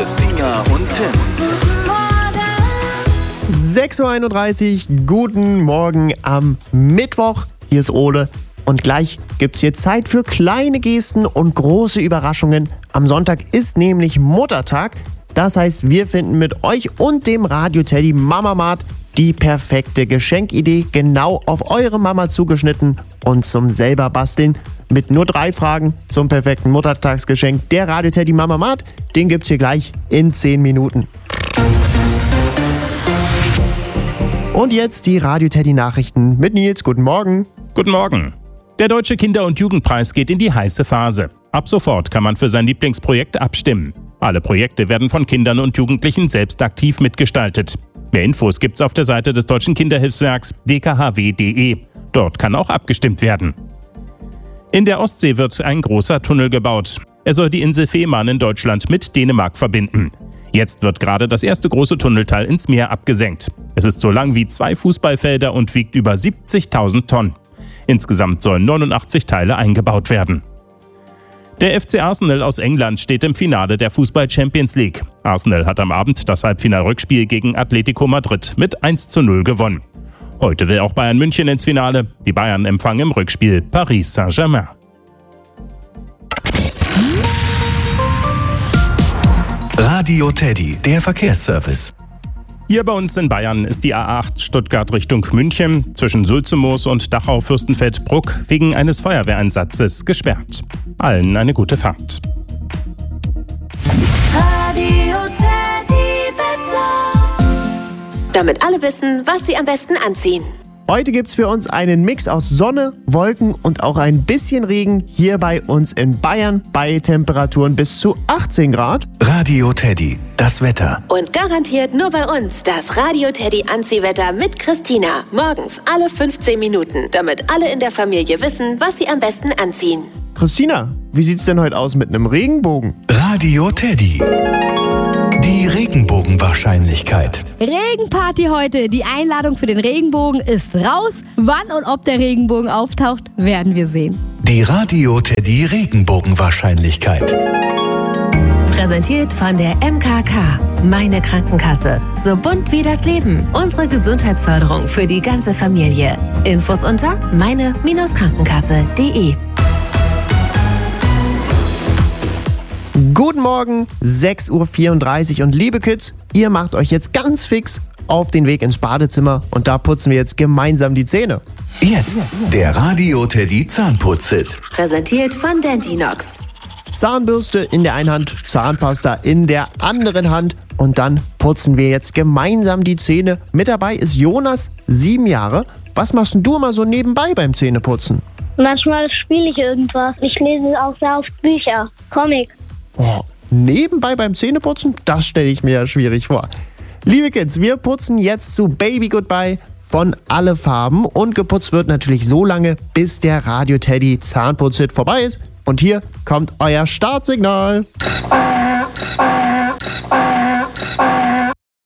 Christina und Tim. 6.31 Uhr, guten Morgen am Mittwoch. Hier ist Ole und gleich gibt's hier Zeit für kleine Gesten und große Überraschungen. Am Sonntag ist nämlich Muttertag. Das heißt, wir finden mit euch und dem Radio Teddy Mama Mart die perfekte Geschenkidee, genau auf eure Mama zugeschnitten und zum selber basteln. Mit nur 3 Fragen zum perfekten Muttertagsgeschenk. Der Radio Teddy Mama Mart, den gibt's hier gleich in 10 Minuten. Und jetzt die Radio Teddy Nachrichten mit Nils. Guten Morgen. Guten Morgen. Der Deutsche Kinder- und Jugendpreis geht in die heiße Phase. Ab sofort kann man für sein Lieblingsprojekt abstimmen. Alle Projekte werden von Kindern und Jugendlichen selbst aktiv mitgestaltet. Mehr Infos gibt's auf der Seite des Deutschen Kinderhilfswerks dkhw.de. Dort kann auch abgestimmt werden. In der Ostsee wird ein großer Tunnel gebaut. Er soll die Insel Fehmarn in Deutschland mit Dänemark verbinden. Jetzt wird gerade das erste große Tunnelteil ins Meer abgesenkt. Es ist so lang wie 2 Fußballfelder und wiegt über 70.000 Tonnen. Insgesamt sollen 89 Teile eingebaut werden. Der FC Arsenal aus England steht im Finale der Fußball-Champions League. Arsenal hat am Abend das Halbfinal-Rückspiel gegen Atletico Madrid mit 1:0 gewonnen. Heute will auch Bayern München ins Finale. Die Bayern empfangen im Rückspiel Paris Saint-Germain. Radio Teddy, der Verkehrsservice. Hier bei uns in Bayern ist die A8 Stuttgart Richtung München zwischen Sulzemoos und Dachau-Fürstenfeldbruck wegen eines Feuerwehreinsatzes gesperrt. Allen eine gute Fahrt. Radio Teddy Wetter. Damit alle wissen, was sie am besten anziehen. Heute gibt's für uns einen Mix aus Sonne, Wolken und auch ein bisschen Regen hier bei uns in Bayern bei Temperaturen bis zu 18 Grad. Radio Teddy, das Wetter. Und garantiert nur bei uns das Radio Teddy Anziehwetter mit Christina. Morgens alle 15 Minuten, damit alle in der Familie wissen, was sie am besten anziehen. Christina, wie sieht's denn heute aus mit einem Regenbogen? Radio Teddy. Die Regenbogenwahrscheinlichkeit. Regenparty heute. Die Einladung für den Regenbogen ist raus. Wann und ob der Regenbogen auftaucht, werden wir sehen. Die Radio Teddy Regenbogenwahrscheinlichkeit. Präsentiert von der MKK. Meine Krankenkasse. So bunt wie das Leben. Unsere Gesundheitsförderung für die ganze Familie. Infos unter meine-krankenkasse.de. Guten Morgen, 6.34 Uhr und liebe Kids, ihr macht euch jetzt ganz fix auf den Weg ins Badezimmer und da putzen wir jetzt gemeinsam die Zähne. Jetzt der Radio Teddy Zahnputz-Hit. Präsentiert von Dentinox. Zahnbürste in der einen Hand, Zahnpasta in der anderen Hand und dann putzen wir jetzt gemeinsam die Zähne. Mit dabei ist Jonas, 7 Jahre. Was machst denn du immer so nebenbei beim Zähneputzen? Manchmal spiele ich irgendwas. Ich lese auch sehr oft Bücher, Comic. Oh, nebenbei beim Zähneputzen? Das stelle ich mir ja schwierig vor. Liebe Kids, wir putzen jetzt zu Baby Goodbye von Alle Farben und geputzt wird natürlich so lange, bis der Radio Teddy Zahnputz-Hit vorbei ist. Und hier kommt euer Startsignal.